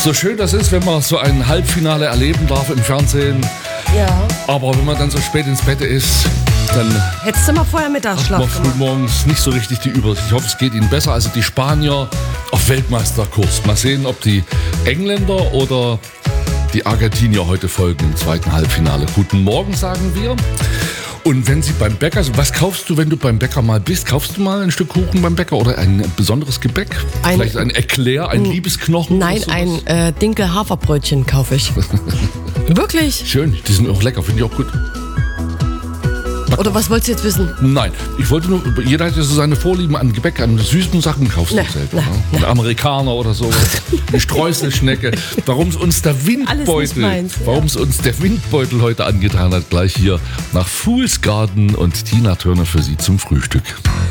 So schön das ist, wenn man so ein Halbfinale erleben darf im Fernsehen. Ja. Aber wenn man dann so spät ins Bett ist, dann Hättest du mal vorher hat Mittagsschlaf man gemacht. frühmorgens nicht so richtig die Übersicht. Ich hoffe, es geht ihnen besser. Also die Spanier auf Weltmeisterkurs. Mal sehen, ob die Engländer oder die Argentinier heute folgen im zweiten Halbfinale. Guten Morgen, sagen wir. Und wenn Sie beim Bäcker sind, was kaufst du, wenn du beim Bäcker mal bist? Kaufst du mal ein Stück Kuchen beim Bäcker oder ein besonderes Gebäck? Vielleicht ein Eclair, ein Liebesknochen? Nein, oder ein Dinkel-Haferbrötchen kaufe ich. Wirklich? Schön, die sind auch lecker, finde ich auch gut. Oder was wolltest du jetzt wissen? Nein, ich wollte nur, jeder hat ja so seine Vorlieben an Gebäck, an süßen Sachen kaufst du selten. Ein Amerikaner oder so, eine Streuselschnecke. Warum es uns der Windbeutel heute angetan hat, gleich hier nach Fool's Garden und Tina Turner für Sie zum Frühstück.